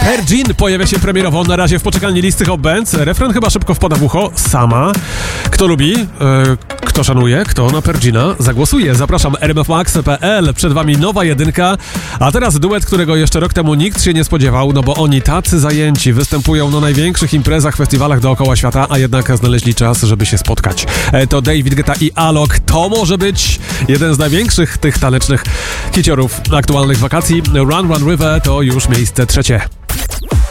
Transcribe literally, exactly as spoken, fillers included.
Pergin pojawia się premierowo na razie w poczekalni listy Hot Bands. Refren chyba szybko wpada w ucho. Sama. Kto lubi, e, kto szanuje, kto na Pergina zagłosuje. Zapraszam, r m f max kropka p l. Przed wami nowa jedynka. A teraz duet, którego jeszcze rok temu nikt się nie spodziewał, no bo oni tacy zajęci występują na największych imprezach, festiwalach dookoła świata, a jednak znaleźli czas, żeby się spotkać. E, to David Guetta i Alok. To może być jeden z największych tych tanecznych hiciorów aktualnych wakacji. Run Run River to już miejsce trzecie.